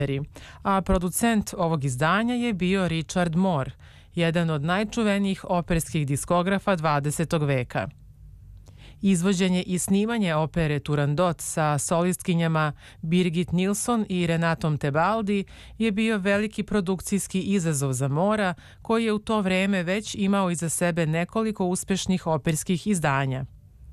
a producent ovog izdanja je bio Richard Moore, jedan od najčuvenijih operskih diskografa 20. veka. Izvođenje i snimanje opere Turandot sa solistkinjama Birgit Nilsson i Renatom Tebaldi je bio veliki produkcijski izazov za Mora, koji je u to vreme već imao iza sebe nekoliko uspešnih operskih izdanja.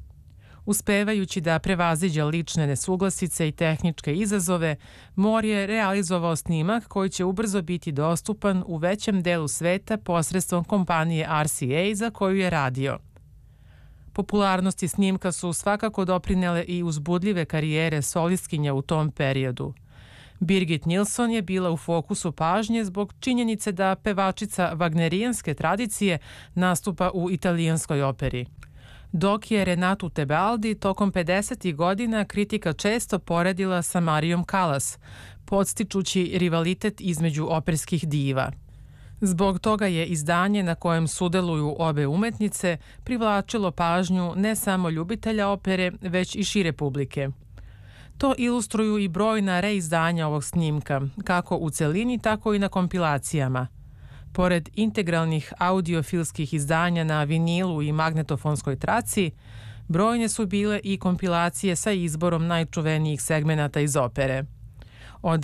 Uspevajući da prevaziđe lične nesuglasice i tehničke izazove, Moore je realizovao snimak koji će ubrzo biti dostupan u većem delu sveta posredstvom kompanije RCA za koju je radio. Popularnosti snimka su svakako doprinele i uzbudljive karijere solistkinja u tom periodu. Birgit Nilsson je bila u fokusu pažnje zbog činjenice da pevačica wagnerijanske tradicije nastupa u italijanskoj operi. Dok je Renatu Tebaldi tokom 50. godina kritika često poredila sa Marijom Callas, podstičući rivalitet između operskih diva. Zbog toga je izdanje na kojem sudeluju obe umetnice privlačilo pažnju ne samo ljubitelja opere, već i šire publike. To ilustruju i brojna reizdanja ovog snimka, kako u celini, tako i na kompilacijama. Pored integralnih audiofilskih izdanja na vinilu i magnetofonskoj traci, brojne su bile i kompilacije sa izborom najčuvenijih segmenata iz opere. Od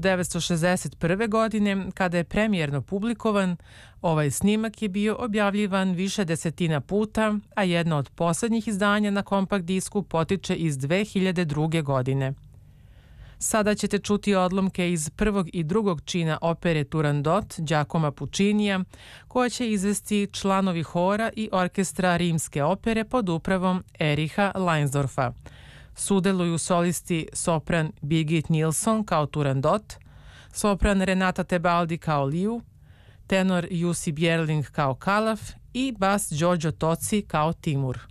1961. godine, kada je premijerno publikovan, ovaj snimak je bio objavljivan više desetina puta, a jedno od poslednjih izdanja na kompakt disku potiče iz 2002. godine. Sada ćete čuti odlomke iz prvog i drugog čina opere Turandot Giacomo Puccinija, koja će izvesti članovi hora i orkestra Rimske opere pod upravom Ericha Leinsdorfa. Sudeluju solisti sopran Birgit Nilsson kao Turandot, sopran Renata Tebaldi kao Liu, tenor Jussi Björling kao Kalaf i bas Giorgio Tozzi kao Timur.